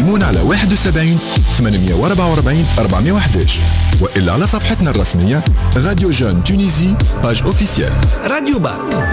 كلمونا على 71 844 411 وإلا على صفحتنا الرسمية راديو جون تونيزي باج اوفيسيال. راديو باك.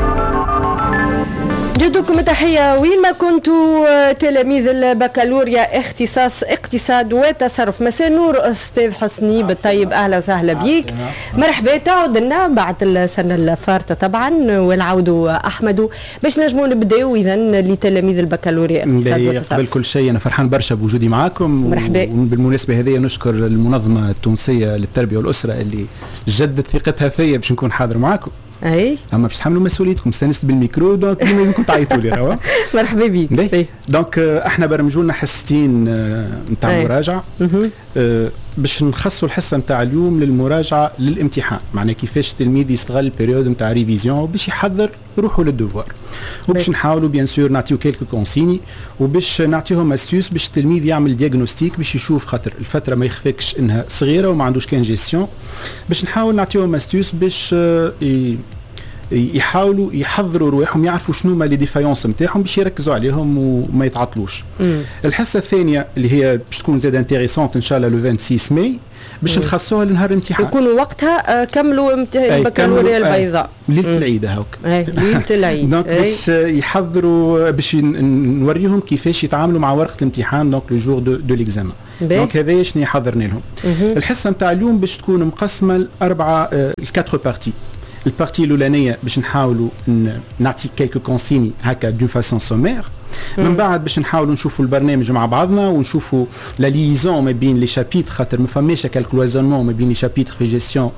جدكم تحية وين ما كنتوا تلاميذ البكالوريا اختصاص اقتصاد وتصرف. مساء نور أستاذ حسني بالطيب، أهلا وسهلا بيك. مرحبا. تعود لنا بعد السنة الفارطة طبعا والعودوا أحمد باش نجموا نبداو إذا لتلاميذ البكالوريا اقتصاد وتصرف. قبل كل شيء أنا فرحان برشا بوجودي معاكم. مرحبا. وبالمناسبة هذه نشكر المنظمة التونسية للتربية والأسرة اللي جدت ثقتها فيا باش نكون حاضر معاكم. اي اما باش تحملوا مسؤوليتكم. استانست بالميكرو دونك لازمكم تعيطوا لي راه. مرحبا بك. دونك احنا برمجوا لنا حصتين نتاع مراجعه باش نخصوا الحصه نتاع اليوم للمراجعه للامتحان، معناها كيفاش التلميذ يستغل البيريود نتاع ريفيزيون باش يحضر روحه للدوفوار، وباش نحاولوا بيان سور نعطيو كيلكو كونسيني وباش نعطيهم استيوس باش التلميذ يعمل دياغنوستيك باش يشوف خاطر الفتره ما يخفيكش انها صغيره وما عندوش كان جيستيون، باش نحاول نعطيهم استيوس باش يحاولوا يحضروا رواحهم يعرفوا شنو ما لي ديفايونس نتاعهم باش يركزوا عليهم وما يتعطلوش. الحصه الثانيه اللي هي باش تكون زاد انتريسونت ان شاء الله لو 26 ماي باش نخصوها لنهار الامتحان، يكونوا وقتها كملوا البكالوريا البيضاء ليله العيد هاوك. ليله العيد. دونك باش يحضروا باش نوريهم كيفاش يتعاملوا مع ورقه الامتحان دونك لو جور دو ليكزامان. دونك هذا شنو حضرنا لهم. الحصه نتاع اليوم باش تكون مقسمه لاربعه الكاتر بارتي. البارتي الاولانيه باش نحاولوا نعطي كيلكو كونسيني هكا دون فاسون سومير، من بعد باش نحاولوا نشوفوا البرنامج مع بعضنا ونشوفوا لا ليزون ما بين لي شابيتر خاطر ما فماش كالكلوزونمون ما بين لي شابيتر في جيستيون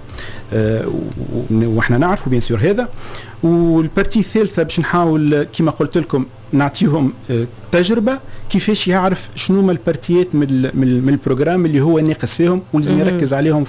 واحنا نعرفوا بيان سور هذا. والبارتي الثالثه باش نحاول كما قلت لكم نعطيهم تجربه كيفاش يعرف شنو ما البارتيات من البروجرام اللي هو ناقص فيهم ولازم يركز عليهم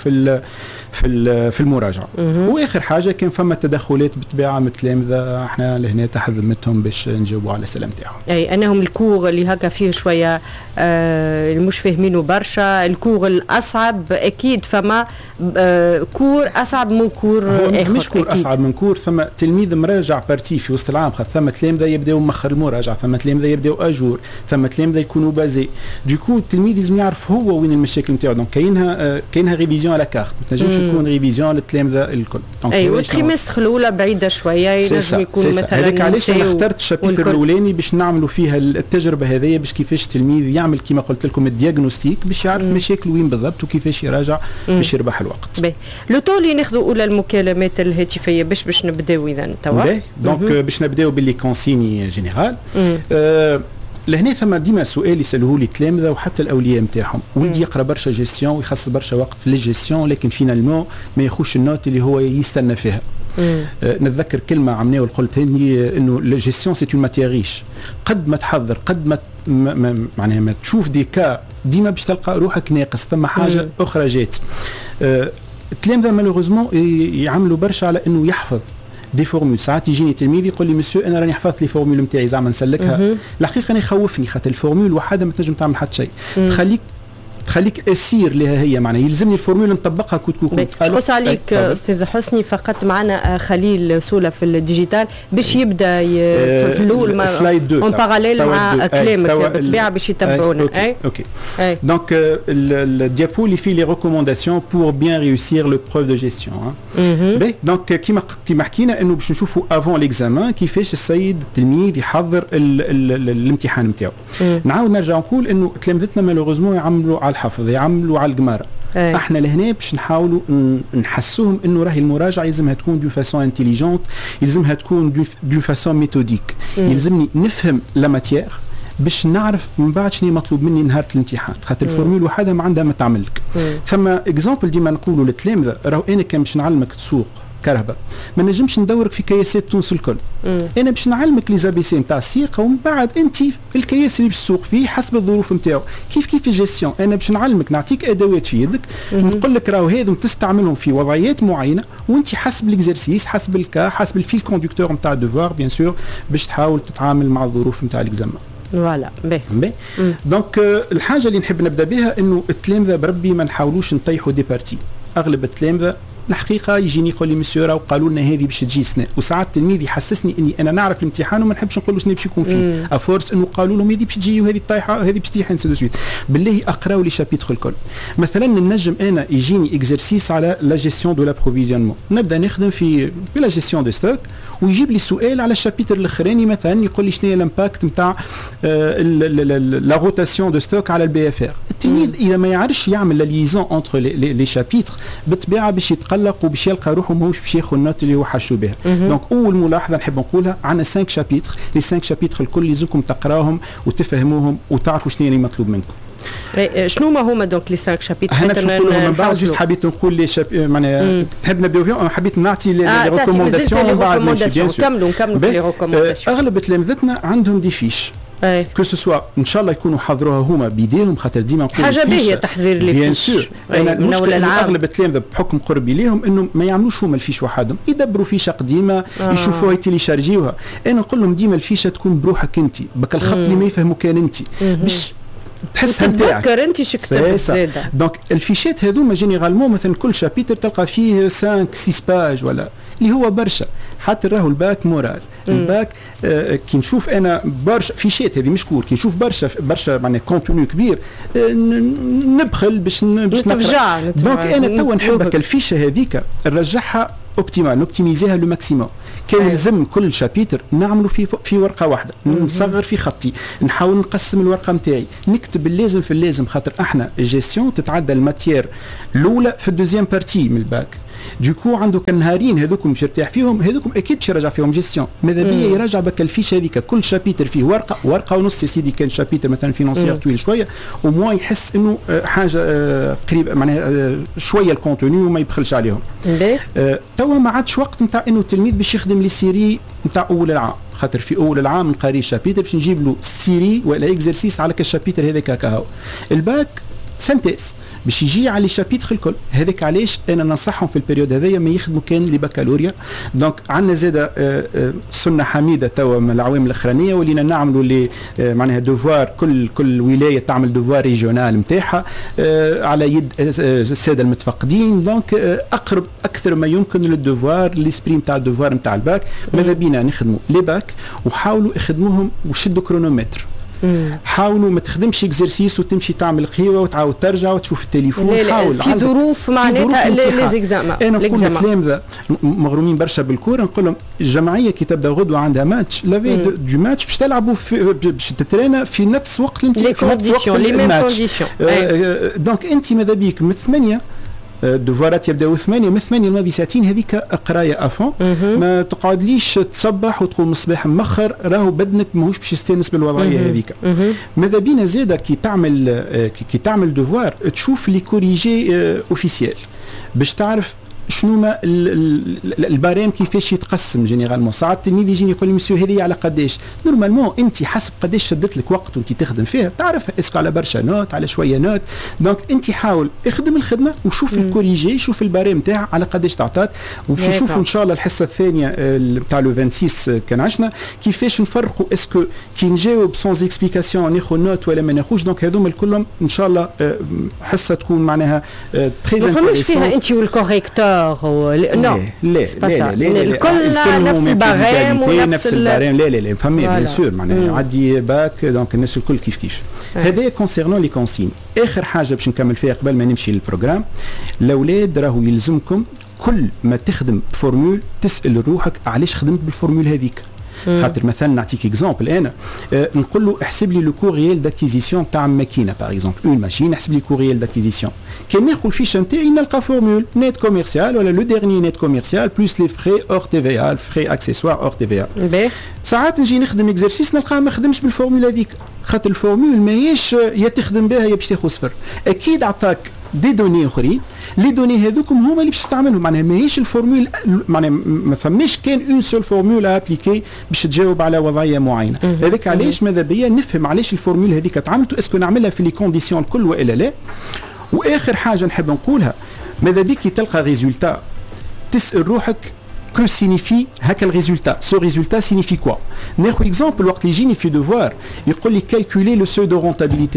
في المراجعه. واخر حاجه كان فما تدخلات بالطبيعه من التلامذه احنا لهنا تحت ذمتهم باش نجاوبوا على الاسئله نتاعهم. اي انهم الكور اللي هكا فيه شويه مش فاهمينه برشا، الكور الاصعب اكيد فما كور اصعب من كور اخر. مش كور اصعب من كور، ثم تلميذ مراجع بارتي في وسط العام خاطر ثم تلامذه يبداو مخر المراجعه، ثم تلامذه يبداو اجور، ثم تلامذه يكونوا بازي. دوكو التلميذ لازم يعرف هو وين المشاكل نتاعو. دونك كاينها ريفيزيون على كارت، ما تنجمش تكون ريفيزيون للتلامذه الكل. اي والتريمستر الاولى بعيده شويه ينجم يكون مثلا. هذاك علاش انا اخترت الشابيتر الاولاني باش نعملوا فيها التجربه هذه باش كيفاش التلميذ يعمل كما قلت لكم الدياغنوستيك باش يعرف مشاكل وين بالضبط وكيفاش يراجع باش يربح الوقت. لو طول اللي ناخذوا اولى المكالمات الهاتفيه باش نبداو اذا توا. دونك باش نبداو باللي كونسيني جينيرال. لهنا ثم ديما سؤال يسالوه لي التلامذه وحتى الاولياء نتاعهم، ولدي يقرا برشا جيستيون ويخصص برشا وقت للجيستيون لكن فينالمون ما ياخذش النوت اللي هو يستنى فيها. نتذكر كلمه عملناها وقلتها لي انه لا جيستيون سي اون ماتيير ريش، قد ما تحضر قد ما معناها ما تشوف دي كا ديما باش تلقى روحك ناقص ثم حاجه اخرى جات. التلامذه مالوغوزمون يعملوا برشا على انه يحفظ دي فورمول. ساعات يجيني تلميذ يقول لي مسيو انا راني حفظت لي فورمول نتاعي زعما نسلكها. الحقيقه انا يخوفني خاطر الفورمول وحده ما تنجم تعمل حتى شيء، تخليك اسير لها هي، معناها يلزمني الفورمول نطبقها كوت كوت. خص عليك استاذ حسني فقط معنا خليل سوله في الديجيتال باش يبدا في الاول اون باراليل مع كلامك بالطبيعه باش يتبعونا. اوكي دونك الديابو اللي فيه لي ريكومونداسيون بور بيان ريوسير لو بروف دو جيستيون. دونك كيما حكينا انه باش نشوفوا افون ليكزامان كيفاش السيد التلميذ يحضر الامتحان نتاعو. نعاود نرجع نقول انه تلامذتنا مالوغوزمون يعملوا على الحفظ يعملوا على القماره. احنا لهنا باش نحاولوا نحسوهم انه راهي المراجعه يلزمها تكون دو فاسون انتيليجونت، يلزمها تكون دو فاسون ميثوديك، يلزمني نفهم لا ماتيير باش نعرف من بعد شنو مطلوب مني نهار الامتحان خاطر الفورمول وحده ما عندها ما تعمل لك. ثم اكزامبل ديما نقولوا للتلامذه راهو انا كان باش نعلمك تسوق كرهبه ما نجمش ندورك في كياسات تونس الكل. انا باش نعلمك لي زابيسي نتاع السياقه ومن بعد انت الكياس اللي باش تسوق فيه حسب الظروف نتاعو. كيف الجيستيون انا باش نعلمك نعطيك ادوات في يدك نقول لك راهو هذم تستعملهم في وضعيات معينه وانت حسب الاكزرسيس حسب الكا حسب الفيل كوندكتور نتاع الدوفوار بيان سور باش تحاول تتعامل مع الظروف نتاع الاكزامان. فوالا باهي. دونك الحاجه اللي نحب نبدا بها انه التلامذه بربي ما نحاولوش نطيحوا دي بارتي. اغلب التلامذه الحقيقه يجيني يقول لي مسيو راهو قالوا لنا هذه باش تجي سنه، وساعات التلميذ يحسسني اني انا نعرف الامتحان وما نحبش نقول له شنو باش يكون فيه افورس انه قالوا لهم هذه باش تجي وهذه طايحه هذه باش تيحن سي دو سويت. بالله اقراوا لي شابيتر الكل. مثلا النجم انا يجيني اكزرسيس على لا جيستيون دو لابروفيزيونمون، نبدا نخدم في لا جيستيون دو ستوك ويجيب لي سؤال على الشابيتر الاخراني مثلا يقول لي شنو هي الامباكت نتاع لا روتاسيون دو ستوك على البي اف ار. التلميذ اذا ما يعرفش يعمل لا ليزون انتر لي شابيتر بالطبيعه باش يتقلق وباش يلقى روحه ماهوش باش ياخذ النوت اللي هو حاشو بها. دونك اول ملاحظه نحب نقولها عندنا 5 شابيتر، لي 5 شابيتر الكل لازمكم تقراوهم وتفهموهم وتعرفوا شنو اللي مطلوب منكم. شنو ما هما دونك لي 5 شابيتر؟ انا باش نقولهم من بعد، جست حبيت نقول لي معناها تحب نبداو فيهم، حبيت نعطي لي ريكومونداسيون ومن بعد نمشي. نكملوا في لي ريكومونداسيون. اغلب تلامذتنا عندهم دي فيش كو سوا ان شاء الله يكونوا حضروها هما بيديهم، خاطر ديما نقول حاجه باهيه تحضير لي فيش. انا المشكله اغلب التلامذه بحكم قربي ليهم انه ما يعملوش هما الفيش وحدهم، يدبروا فيشه قديمه يشوفوها يتيليشارجيوها. انا نقول لهم ديما الفيشه تكون بروحك انت، بك الخط اللي ما يفهموا كان انت باش تحسها نتاعك تذكر انت شو كتبت زاده. دونك الفيشات هذوما جينيرالمون مثلا كل شابيتر تلقى فيه 5 6 باج ولا اللي هو برشا. حتى راهو الباك مورال الباك كي نشوف انا برشا فيشات هذه مشكور، كي نشوف برشا معناها كونتوني كبير نبخل باش نتفجع. دونك انا توا نحبك الفيشه هذيك نرجعها اوبتيمال نوبتيميزيها لو ماكسيموم. كان لازم كل شابيتر نعمله في ورقه واحده، نصغر في خطي، نحاول نقسم الورقه نتاعي، نكتب اللازم في اللازم، خاطر احنا الجيستيون تتعدى الماتير الاولى في الدوزيام بارتي من الباك. دوكو عنده كنهارين هذوكم باش يرتاح فيهم، هذوكم اكيد باش يرجع فيهم جيستيون. ماذا بيا يرجع بك الفيش هذيك كل شابيتر فيه ورقه ونص يا سيدي. كان شابيتر مثلا فينونسيير طويل شويه وموا يحس انه حاجه قريبه معناها شويه الكونتوني وما يبخلش عليهم. توا ما عادش وقت نتاع انه التلميذ باش يخدم لي سيري نتاع اول العام، خاطر في اول العام نقاري شابيتر باش نجيب له سيري ولا اكزرسيس على الشابيتر هذاك هكاهو. الباك سنتيس باش يجي على الشابيتر الكل. هذاك علاش انا ننصحهم في البريود هذايا ما يخدموا كان لي بكالوريا. دونك عندنا زاده سنه حميده توا من العوام الاخرانيه ولينا نعملوا لي معناها دوفوار، كل ولايه تعمل دوفوار ريجيونال نتاعها على يد الساده المتفقدين. دونك اقرب اكثر ما يمكن للدوفوار ليسبري نتاع الدوفوار نتاع الباك. ماذا بينا نخدموا لي باك وحاولوا يخدموهم وشدوا كرونومتر. حاولوا ما تخدمش اكزرسيس وتمشي تعمل قهوه وتعاود ترجع وتشوف التليفون. حاول في ظروف معناتها لي زيكزامان. انا نقول للتلامذه مغرومين برشا بالكوره، نقول لهم الجمعيه كي تبدا غدوه عندها ماتش لافي دو ماتش باش تلعبوا باش تترينا في نفس وقت الماتش. دونك انت ماذا بيك من 8 الدوفارات يبداو 8 من 8 الماضي ساعتين هذيك قرايه افون. ما تقعدليش تصبح وتقول من الصباح مخر راهو بدنك ماهوش باش يستانس بالوضعيه هذيك. ماذا بينا زاده كي تعمل دوفوار تشوف لي كوريجي اوفيسيال باش تعرف شنو ما البارام كيفاش يتقسم جينيرالمون. ساعات التلميذ يجيني يقول لي مسيو هذه على قداش. نورمالمون انت حسب قداش شدت لك وقت وانت تخدم فيها تعرفها اسكو على برشا نوت على شويه نوت. دونك انت حاول اخدم الخدمه وشوف الكوريجي، شوف البارام تاعها على قداش تعطات. ونشوفوا ان شاء الله الحصه الثانيه نتاع لو 26 كان عشنا كيفاش نفرقوا اسكو كي نجاوب سونز اكسبليكاسيون ناخذ نوت ولا ما ناخذش. دونك هذوما الكلهم ان شاء الله حصه تكون معناها تري ما فماش فيها انت والكوريكتور لا الكل نفس البارام ونفس البارام. لا فهمي بيان سور معناها عادي باك. دونك الناس الكل كيف هذا كونسيرنون لي كونسين. اخر حاجه باش نكمل فيها قبل ما نمشي للبروغرام، الاولاد راهو يلزمكم كل ما تخدم فورمول تسال روحك علاش خدمت بالفورمول هذيك. خاطر مثلا نعطيك اكزامبل، انا نقول له احسب لي لو كورييل داكيزيسيون تاع ماكينه باغ اكزومبل اون ماشين، احسب لي كورييل داكيزيسيون. كي ناخذ الفيشه نتاعي نلقى فورمول نيت كوميرسيال ولا لو ديرني نيت كوميرسيال بلس لي فري اور تي في ا فري اكسسوار اور تي في ا. ساعات نجي نخدم اكزرسيس نلقاه ما خدمش بالفورمول هذيك، خاطر الفورمول ماهيش يا تخدم بها يا باش تاخذ صفر. اكيد عطاك دي دوني اخرين، لي دوني هذوكم هما اللي باش تستعملهم. معناها ماهيش الفورمول معناها ما فماش كان اون سول فورمول ابليكي باش تجاوب على وضعيه معينه. هذاك علاش ماذا بيا نفهم علاش الفورمول هذيك تعملت اسكو نعملها في لي كونديسيون الكل والا لا. واخر حاجه نحب نقولها، ماذا بيك تلقى ريزولتا تسال روحك que signifie هكا الريزولتا. سو ريزولتا signifie quoi. ناخذ اكزامبل وقت اللي يجيني في دوفوار يقول لي كالكولي لو سو دو رونتابيليتي.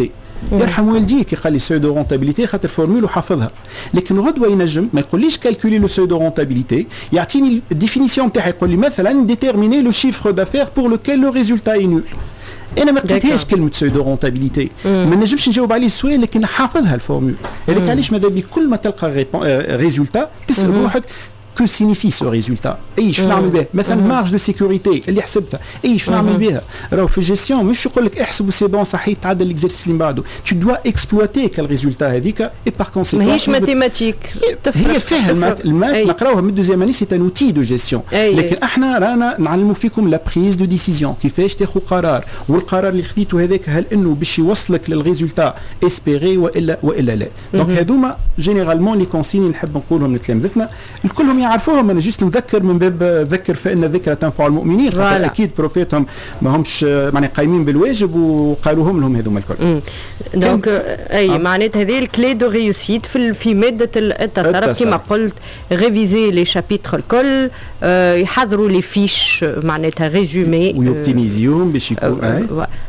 يرحم والديك قال لي سوي دو رونتابيليتي خاطر فورمول وحافظها، لكن غدوه ينجم ما يقوليش كالكولي لو سوي دو رونتابيليتي، يعطيني الديفينيسيون تاعي يقول لي مثلا ديتيرميني لو شيفر دافير بور لوكيل لو ريزولتا اي نول. انا ما لقيتهاش كلمه سودو رونتابيليتي، ما نجمش نجاوب عليه السؤال لكن حافظها الفورمول. هذاك علاش ماذا بك كل ما تلقى ريزولتا تسال روحك كو سينيفي سو ريزولتا، اي شنو نعمل به؟ مثلا مارج دو سيكوريتي اللي حسبتها، اي شنو نعمل بها؟ راهو في الجيستيون مش يقول لك احسب وسي بون صحيح تعدل الاكزرسيس اللي بعده، تو دوا اكسبلواتي كالريزولتا هذيك اي بار كونسيكونس ماهيش ماتيماتيك، هي فيها المات نقراوها من دوزيام اني سي ان اوتي دو جيستيون، لكن احنا رانا نعلموا فيكم لا بريز دو ديسيزيون، كيفاش تاخذ قرار، والقرار اللي خديته هذاك هل انه باش يوصلك للريزولتا اسبيري والا لا. دونك هذوما جينيرالمون لي كونسيني نحب نقولهم لتلامذتنا الكلهم يعرفوهم، انا جيست نذكر من باب ذكر فان الذكرى تنفع المؤمنين، خاطر اكيد بروفيتهم ما همش معناها قايمين بالواجب وقالوهم لهم هذوما الكل. دونك اي معناتها هذه الكلي دو ريوسيت في ماده التصرف كما قلت، ريفيزي لي شابيتر الكل، يحضروا لي فيش معناتها ريزومي ويوبتيميزيهم باش يكون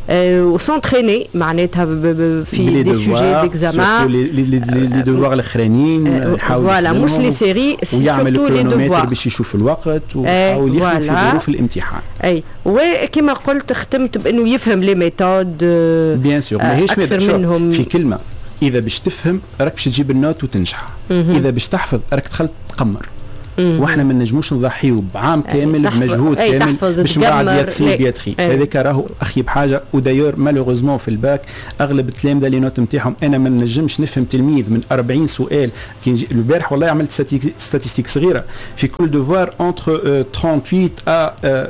وسونتريني معناتها في دي سوجي ديكزامان، لي دوفوار الاخرانيين يحاول فوالا مش لي سيري ويعمل كرونومتر باش يشوف الوقت ويحاول يخدم في ظروف الامتحان. اي وكما قلت ختمت بانه يفهم لي ميثود بيان سور، ماهيش منهم في كلمه، اذا باش تفهم راك باش تجيب النوت وتنجح، اذا باش تحفظ راك دخلت تقمر، واحنا ما نجموش نضحيو بعام كامل بمجهود كامل باش من بعد يتصيب بيتخي، هذاك راهو اخيب حاجه. ودايور مالوغوزمون في الباك اغلب التلامذه اللي نوت نتاعهم انا ما نجمش نفهم تلميذ من 40 سؤال. كي نجي البارح والله عملت ستاتستيك صغيره في كل دوفوار انتر 38 ا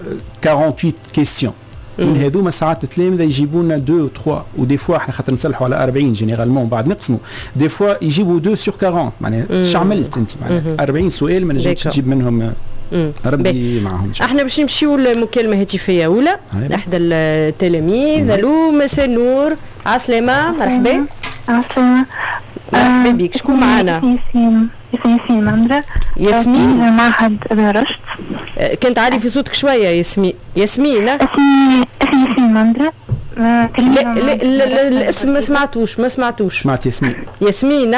48 كيستيون، من هذوما ساعات التلامذه يجيبوا لنا 2 و 3 ودي فوا احنا خاطر نصلحوا على 40 جينيرالمون بعد نقسموا، دي فوا يجيبوا 2 سور 40 معناها اش عملت انت معناها 40 سؤال ما نجمش تجيب منهم ربي معهم. احنا باش نمشيو لمكالمه هاتفيه اولى احدى التلاميذ. الو مساء النور، عسلامه، مرحبا. عسلامه، مرحبا بك، شكون معنا؟ ياسمين مندرة. ياسمين معهد رشد. كنت عالي في صوتك شويه ياسمين. ياسمين اسمي ياسمين مندرة. لا الاسم ما سمعتوش. سمعت ياسمين. ياسمين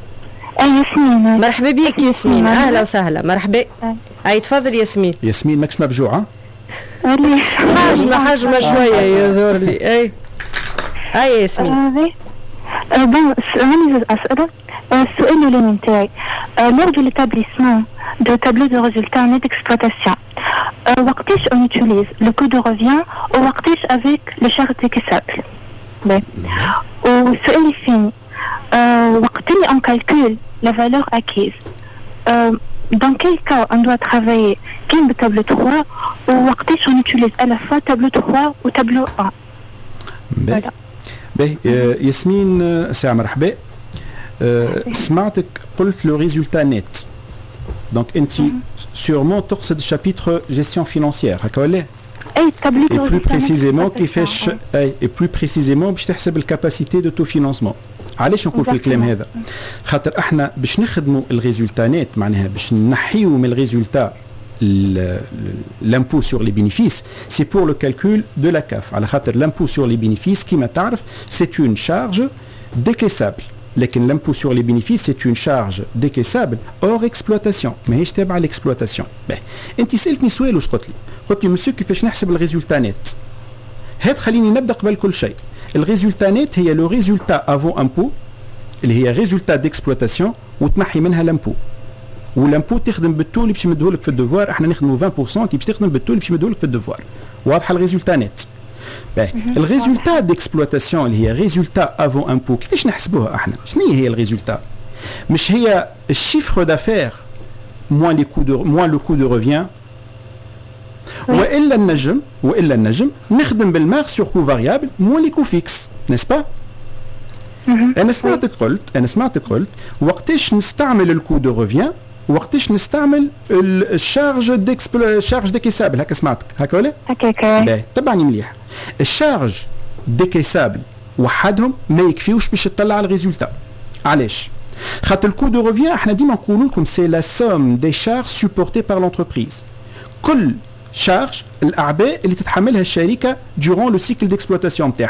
ياسمين، مرحبا بك ياسمين، اهلا وسهلا، مرحبا. اي تفضل ياسمين. ياسمين ماكش مبجوعه؟ حجمه شويه يظهر لي. اي ياسمين. بون عندي اسئله. السؤال الاولاني نتاعي lors de l'établissement de tableau de résultats net d'exploitation وقتاش on utilise le coût de revient ووقتاش avec le charge décaissable. والسؤال الثاني وقت اللي on calcule la valeur acquise dans quel cas on doit travailler كان بتابلو 3 ووقتاش on utilise à la fois tableau 3 و tableau 1. ياسمين ساعة مرحبا. سمعتك قلت لو ريزولتا نت، دونك انت سيغمون تقصد الشابيتر جيستيون فينانسيير هكا ولا؟ اي تابلو اي بلو بريسيزيمون كيفاش اي بلو بريسيزيمون باش تحسب الكاباسيتي دو تو فينانسمون. علاش نقول في الكلام هذا؟ خاطر احنا باش نخدموا الريزولتا نت معناها باش نحيو من الريزولتا l'impôt sur les bénéfices, c'est pour le calcul de la CAF. على خاطر l'impôt sur les bénéfices كما تعرف c'est une charge décaissable. لكن l'impôt sur les bénéfices c'est une charge décaissable hors exploitation، ماهيش تابعه l'exploitation. انت سالتني سؤال واش قلت لي مسيو كيفاش نحسب الريزولتا نت. هات خليني نبدا قبل كل شيء. الريزولتا نت هي لو ريزولتا افون امبو اللي هي ريزولتا ديكسبلوتاسيون وتنحي منها لامبو، والامبو تخدم بالتو اللي باش يمدهولك في الدوفوار. احنا نخدموا 20% كي باش تخدم بالتو اللي باش يمدهولك في الدوفوار. واضحه الريزولتا نت. الريزولتا ديكسبلوتاسيون اللي هي ريزولتا افون امبو كيفاش نحسبوها احنا؟ شنو هي الريزولتا؟ مش هي الشيفر دافير موان لو كو دو ريفيان، والا النجم نخدم بالمارج سور كو فاريابل موان لي كو فيكس، نيس با؟ انا سمعتك قلت وقتاش نستعمل الكو دو ريفيان وقتاش نستعمل الشارج ديكيسابل. هكا سمعتك هكا ولا؟ هكا. تبعني مليح. الشارج ديكيسابل وحدهم ما يكفيوش باش تطلع على الريزولتا. علاش؟ خاطر الكو دو ريفيان احنا ديما نقولوا لكم سي لا سوم دي شارج سوبورتي بار لونتربريز. كل شارج الاعباء اللي تتحملها الشركه دورون لو سيكل ديكسبلوتاسيون نتاعها.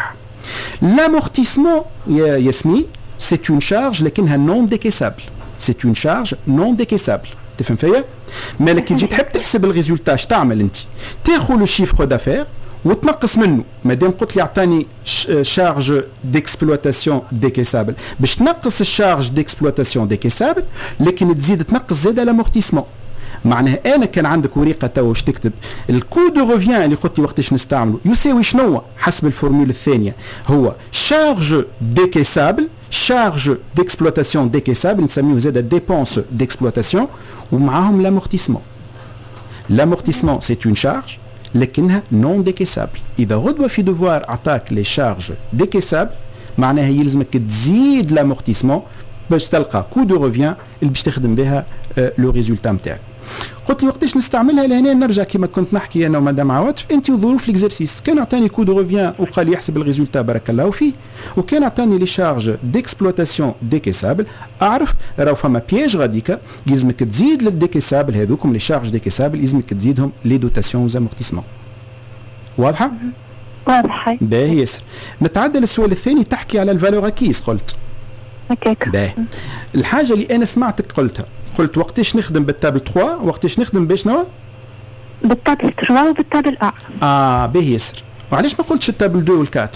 L'amortissement, Yasmine, c'est une charge لكنها non décaissable. C'est une charge non décaissable. تفهم فيا؟ مالك كي تجي تحب تحسب الريزولتا اش تعمل انت؟ تاخذ لو شيفر دافير وتنقص منه. مادام قلت لي اعطاني شارج ديكسبلواتاسيون ديكيسابل، باش تنقص الشارج ديكسبلواتاسيون ديكيسابل لكن تزيد تنقص زاد لامورتيسمون. معناها انا كان عندك ورقه تو واش تكتب الكو دو ريفيان اللي قلت لي وقتاش نستعمله يساوي شنو حسب الفورمول الثانيه؟ هو شارج ديكيسابل، شارج ديكسبلواتاسيون ديكيسابل نسميه زاد ديبونس ديكسبلواتاسيون ومعاهم لامورتيسمون. لامورتيسمون سي اون شارج لكنها نون ديكيسابل. اذا غدوه في دوفوار اعطاك لي شارج ديكيسابل معناها يلزمك تزيد لامورتيسمون باش تلقى كو دو ريفيان اللي باش تخدم بها لو ريزولتا نتاعك. قلت لي وقتاش نستعملها لهنا نرجع كما كنت نحكي انا ومدام عواطف انت وظروف ليكزرسيس. كان اعطاني كو دو ريفيان وقال لي يحسب الريزولتا بارك الله فيه، وكان اعطاني لي شارج ديكسبلواتاسيون ديكيسابل اعرف راهو فما بياج غاديكا يلزمك تزيد للديكيسابل هذوكم لي شارج ديكيسابل يلزمك تزيدهم لي دوتاسيون وزامورتيسمون. واضحه؟ واضحه. باهي ياسر. نتعدى للسؤال الثاني تحكي على الفالور اكيس. قلت هكاك. باهي الحاجه اللي انا سمعتك قلتها، قلت وقتاش نخدم بالتابل 3 وقتاش نخدم باش نوع؟ بالتابل 3 وبالتابل A. باهي ياسر. وعلاش ما قلتش التابل 2 وال4؟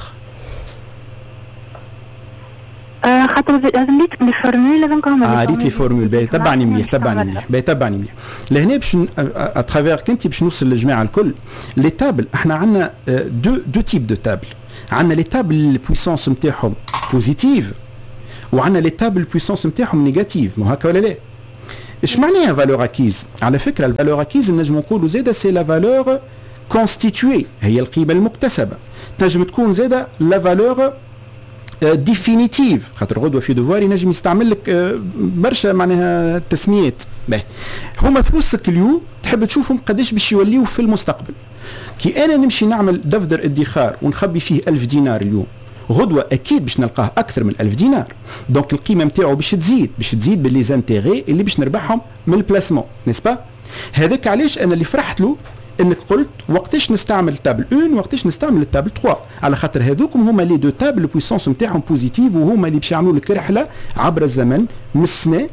خاطر لازم ريت لي فورمول لازم كمان ريت لي فورمول. باهي تبعني مليح تبعني مليح. لهنا باش اترافير كنتي باش نوصل للجماعه الكل. لي تابل احنا عندنا دو تيب دو تابل. عندنا لي تابل البويسونس نتاعهم بوزيتيف وعندنا لي تابل البويسونس نتاعهم نيجاتيف. مو هكا ولا لا؟ ايش معناها فالور اكيز؟ على فكره الفالور اكيز نجم نقولوا زاده سي لا فالور كونستيتوي، هي القيمه المكتسبه. تنجم تكون زاده لا فالور ديفينيتيف، خاطر غدوه في دوفوار ينجم يستعمل لك برشا معناها تسميات. باهي هما فلوسك اليوم تحب تشوفهم قداش باش يوليو في المستقبل. كي انا نمشي نعمل دفتر ادخار ونخبي فيه 1000 دينار اليوم، غدوه اكيد باش نلقاه اكثر من 1000 دينار. دونك القيمه نتاعو باش تزيد باللي زانتيغي اللي باش نربحهم من البلاسمون، نسبا؟ هذاك علاش انا اللي فرحت له انك قلت وقتاش نستعمل التابل 1 وقتاش نستعمل التابل 3، على خاطر هذوكم هما لي دو تابل البويسونس نتاعهم بوزيتيف وهما اللي باش يعملوا لك رحله عبر الزمن من السنه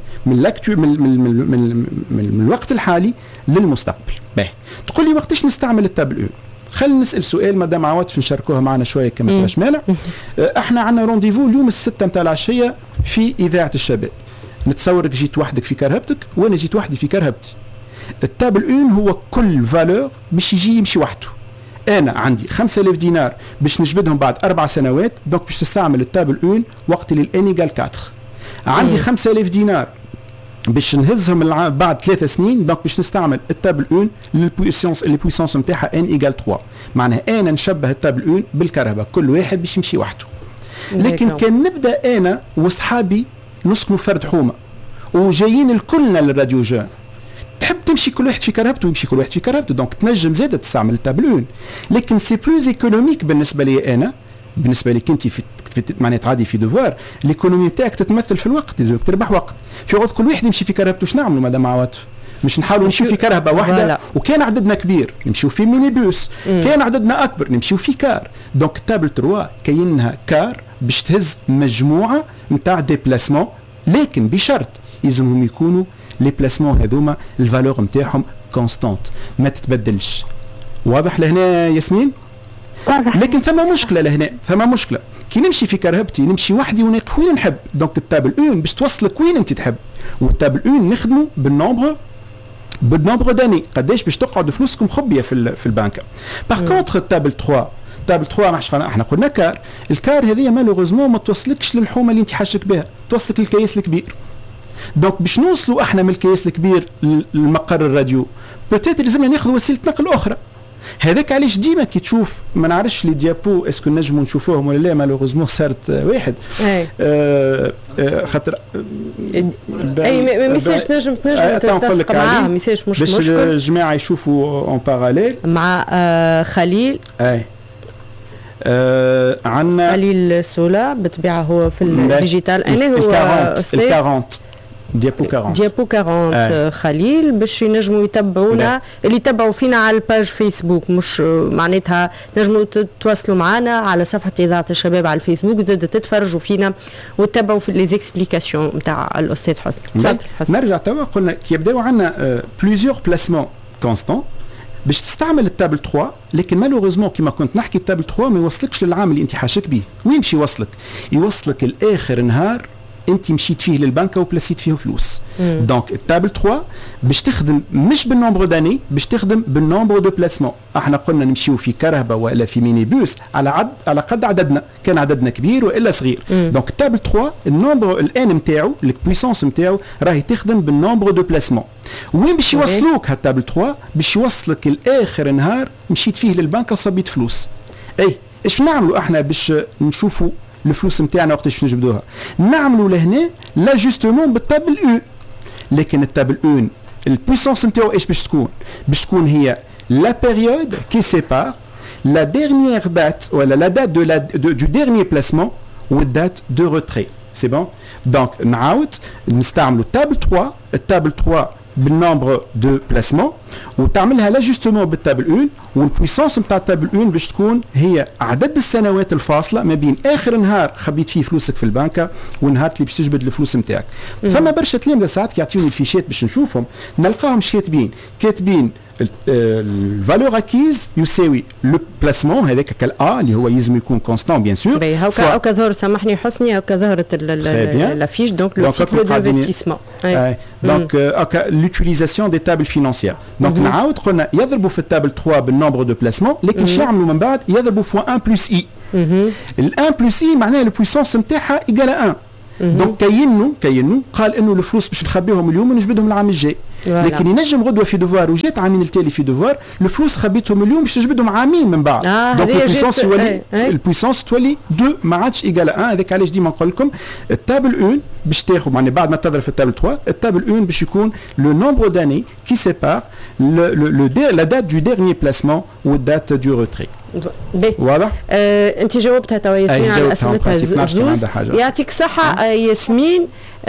من الوقت الحالي للمستقبل. باهي تقول لي وقتاش نستعمل التابل 1؟ خلينا نسال سؤال مدام عواطف نشاركوها معنا شويه كما تراش مانع. احنا عندنا رونديفو اليوم الستة نتاع العشيه في اذاعه الشباب. نتصورك جيت وحدك في كرهبتك وانا جيت وحدي في كرهبتي. التابل 1 هو كل فالور باش يجي يمشي وحده. انا عندي 5000 دينار باش نجبدهم بعد 4 سنوات، دونك باش تستعمل التابل 1 وقت اللي الان ايكال 4. عندي 5000 دينار باش نهزهم بعد 3 سنين، دونك باش نستعمل التابل 1 للبويسونس نتاعها ان ايكال 3. معناها انا نشبه التابل 1 بالكهرباء، كل واحد باش يمشي وحده. لكن كان نبدا انا وصحابي نسكنوا فرد حومه وجايين الكلنا للراديو جان، تحب تمشي كل واحد في كرهبته ويمشي كل واحد في كرهبته، دونك تنجم زاده تستعمل التابل 1. لكن سي بلوز ايكونوميك بالنسبه لي انا، بالنسبه لك انت في معناها تعادي في دوفوار. الايكونومي نتاعك تتمثل في الوقت، لازمك تربح وقت. في وقت كل واحد يمشي في كرهبته شنو نعملوا مدام عواطف؟ مش نحاولوا نمشيو في كرهبه واحده وكان عددنا كبير نمشيو في ميني بوس، كان عددنا اكبر نمشيو في كار. دونك التابل 3 كاينها كار باش تهز مجموعه نتاع ديبلاسمون، لكن بشرط يلزمهم يكونوا لي بلاسمون هذوما الفالور نتاعهم كونستانت ما تتبدلش. واضح لهنا ياسمين؟ واضح. لكن ثم مشكله لهنا، ثم مشكله كي نمشي في كرهبتي نمشي وحدي ونقف وين نحب. دونك التابل 1 باش توصلك وين انت تحب، والتابل 1 نخدمه بالنومبر داني قداش باش تقعد فلوسكم خبيه في البنكه. باغ كونتر التابل 3 احنا قلنا كار، الكار هذه مالوغوزمون ما توصلكش للحومه اللي انت حاجتك بها، توصلك للكياس الكبير. دونك باش نوصلوا احنا من الكياس الكبير للمقر الراديو بوتيت لازمنا ناخذ وسيله نقل اخرى. هذاك علاش ديما كي تشوف ما نعرفش لي ديابو اسكو نجموا نشوفوهم ولا لا، مالوغوزمون صارت واحد خاطر اي ميساج تنجم تلصق معاه ميساج مش مشكل باش الجماعه يشوفوا اون باراليل مع خليل. عندنا خليل سولا بالطبيعه هو في الديجيتال. انا هو ال 40 ديابو 40 ديابو 40 خليل باش ينجموا يتبعونا اللي يتبعوا فينا على الباج فيسبوك، مش معناتها تنجموا تتواصلوا معنا على صفحه اذاعه الشباب على الفيسبوك، زاد تتفرجوا فينا وتتبعوا في لي زيكسبليكاسيون نتاع الاستاذ حسني. تفضل حسني. نرجع توا قلنا كي يبداو عندنا بليزيور بلاسمون كونستون باش تستعمل التابل 3، لكن مالوغوزمون كيما كنت نحكي التابل 3 ما يوصلكش للعام اللي انت حاشك به. وين باش يوصلك؟ يوصلك لاخر نهار انت مشيت فيه للبنكه وبلاسيت فيه فلوس. دونك التابل 3 باش تخدم مش بالنومبر داني، باش تخدم بالنومبر دو بلاسمون. احنا قلنا نمشيو في كرهبه ولا في ميني بوس على قد عددنا، كان عددنا كبير والا صغير. دونك التابل 3 النومبر الان نتاعو البويسونس نتاعو راهي تخدم بالنومبر دو بلاسمون. وين باش يوصلوك هالتابل 3؟ باش يوصلك لاخر نهار مشيت فيه للبنكه وصبيت فلوس. اي ايش نعملوا احنا باش نشوفوا الفلوس نتاعنا وقتاش نجبدوها؟ نعملوا لهنا لاجوستمون بالتابل او. لكن التابل او البويسونس نتاعو ايش باش تكون؟ باش تكون هي لا بيريود كي سيبار لا ديرنيير دات ولا لا دات دو ديرنيير بلاسمون والدات دو روتري. سي بون. دونك نعاود نستعملوا التابل 3، التابل 3 بالنومبر دو بلاسمون وتعملها لاجوستمون بالتابل 1، والبويسونس نتاع التابل 1 باش تكون هي عدد السنوات الفاصله ما بين اخر نهار خبيت فيه فلوسك في البنكه والنهار اللي باش تجبد الفلوس نتاعك. فما برشا تلامذه ساعات يعطيوني الفيشات باش نشوفهم نلقاهم كاتبين الفالور اكيز يساوي لو بلاسمون هذاك كالا اللي هو يلزم يكون كونستون بيان سور. هاكا ظهر سامحني حسني هاكا ظهرت لافيش دونك لو سيكل دانفستيسمون. دونك لوتيليزاسيون دي تابل فينانسيير. دونك نعاود قلنا يضربوا في التابل 3 بالنومبر دو بلاسمون، لكن شنو يعملوا من بعد؟ يضربوا فوا 1 بلس اي. ال 1 بلس اي معناها البويسونس نتاعها ايكال 1. دونك كاينو قال انه الفلوس باش نخبيهم اليوم ونجبدهم العام الجاي. لكن ينجم غدوه في دوفوار وجات عامين التالي في دوفوار الفلوس خبيتهم اليوم باش نجبدهم عامين من بعد. دونك البويسونس يولي البويسونس تولي 2 ما عادش ايكال 1. هذاك علاش ديما نقول لكم التابل 1 باش تاخذ معناها بعد ما تضرب في التابل 3 التابل 1 باش يكون لو نومبر داني كي سيبار لا دات دو ديرنيير بلاسمون والدات دو روتري. واضح؟ انت جاوبتها توا ياسمين على اسئلتها زوز. يعطيك صحه ياسمين.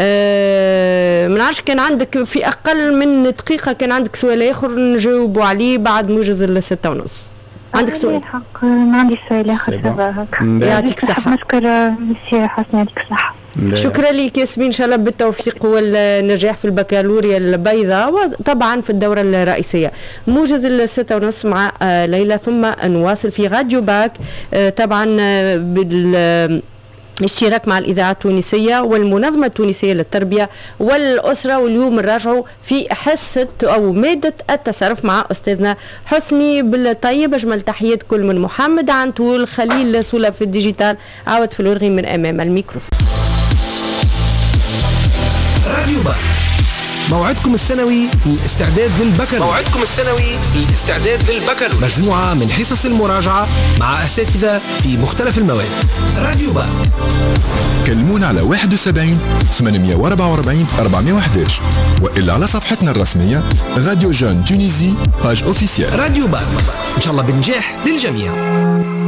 ما نعرفش كان عندك في اقل من دقيقه كان عندك سؤال اخر نجاوبوا عليه بعد موجز ال6:30. عندك سؤال؟ الحق ما عندي سؤال اخر تبعك. يعطيك الصحه. نشكر مسيو حسني يعطيك الصحه. شكرا لك ياسمين، ان شاء الله بالتوفيق والنجاح في البكالوريا البيضاء وطبعا في الدوره الرئيسيه. موجز 6:30 مع ليلى ثم نواصل في راديو باك طبعا بالاشتراك مع الإذاعة التونسية والمنظمة التونسية للتربية والأسرة. واليوم نراجعوا في حصة أو مادة التصرف مع أستاذنا حسني بالطيب. أجمل تحيات كل من محمد عنتول خليل سولا في الديجيتال عاود في الورغي من أمام الميكروفون. راديو باك موعدكم السنوي للاستعداد للبكالوريا. مجموعة من حصص المراجعة مع أساتذة في مختلف المواد. راديو باك كلمونا على 71 844 411 وإلا على صفحتنا الرسمية راديو جون تونيزي باج اوفيسيال. راديو باك إن شاء الله بنجاح للجميع.